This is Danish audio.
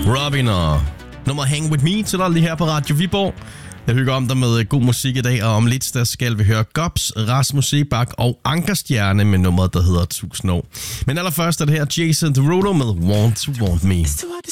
Robin og nummer Hang With Me til dig lige her på Radio Viborg. Jeg hygger om dig med god musik i dag, og om lidt der skal vi høre Gobs, Rasmus Sebak og Ankerstjerne med nummeret, der hedder 1000 år. Men allerførst er det her Jason Derulo med Want to Want Me.